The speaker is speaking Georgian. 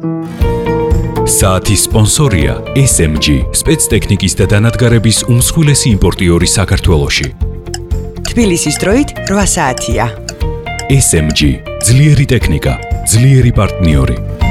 საათის სპონსორია SMG, სპეცტექნიკის და დანადგარების უმსხვილესი იმპორტიორი საქართველოში. თბილისის დროით 8 საათია. SMG, ძლიერი ტექნიკა, ძლიერი პარტნიორი.